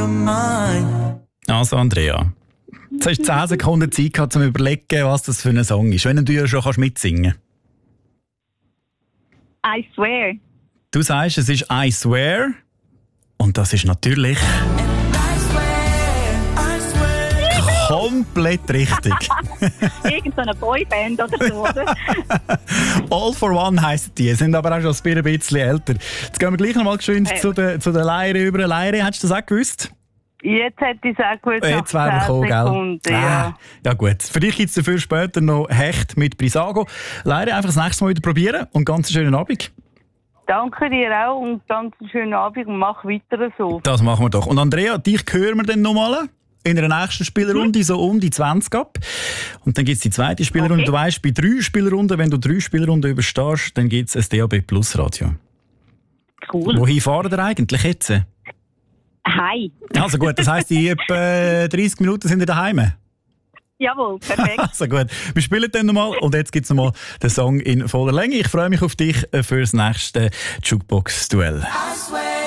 longer mine. Also Andrea, jetzt hast du 10 Sekunden Zeit gehabt, um zu überlegen, was das für ein Song ist. Wenn du ja schon mitsingen kannst. I swear. Du sagst, es ist I Swear. Und das ist natürlich komplett richtig. Irgend so eine Boyband oder so, oder? All for One heisst die, sind aber auch schon ein bisschen älter. Jetzt gehen wir gleich noch mal geschwind zu der Leire über. Leire, hättest du das auch gewusst? Jetzt hätte ich es auch gewusst. Jetzt wäre er gekommen, gell? Ja. Ja gut. Für dich gibt es dafür später noch Hecht mit Brisago. Leire, einfach das nächste Mal wieder probieren und ganz einen schönen Abend. Danke dir auch und ganz einen schönen Abend und mach weiter so. Das machen wir doch. Und Andrea, dich hören wir dann nochmal in der nächsten Spielrunde, so um die 20 ab. Und dann gibt es die zweite Spielrunde. Okay. Du weisst, bei 3 Spielrunden, wenn du 3 Spielrunden überstehst, dann gibt es ein DAB Plus Radio. Cool. Wohin fahren ihr eigentlich jetzt? Hi. Also gut, das heisst, in etwa 30 Minuten sind ihr daheim? Jawohl, perfekt. Also gut, wir spielen dann nochmal und jetzt gibt es nochmal den Song in voller Länge. Ich freue mich auf dich für das nächste Jukebox-Duell.